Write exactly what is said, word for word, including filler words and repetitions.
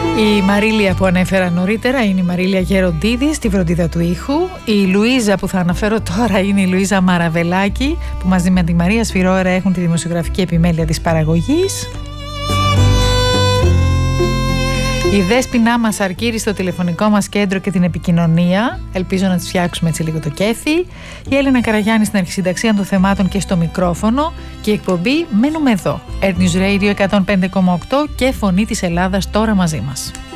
Η Μαρίλια που ανέφερα νωρίτερα είναι η Μαρίλια Γεροντίδη στη φροντίδα του ήχου. Η Λουίζα που θα αναφέρω τώρα είναι η Λουίζα Μαραβελάκη, που μαζί με τη Μαρία Σφυρόερα έχουν τη δημοσιογραφική επιμέλεια της παραγωγής. Η Δέσποινά μας αρκείρει στο τηλεφωνικό μας κέντρο και την επικοινωνία. Ελπίζω να τις φτιάξουμε έτσι λίγο το κέφι. Η Έλενα Καραγιάννη στην αρχισυνταξία των θεμάτων και στο μικρόφωνο. Και η εκπομπή μένουμε εδώ. Air News Radio εκατόν πέντε κόμμα οκτώ και Φωνή της Ελλάδας τώρα μαζί μας.